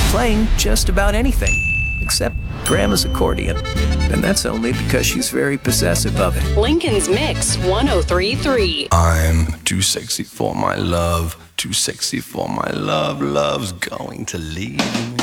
playing just about anything, except Grandma's accordion. And that's only because she's very possessive of it. Lincoln's Mix 103.3. I'm too sexy for my love, too sexy for my love, love's going to leave me.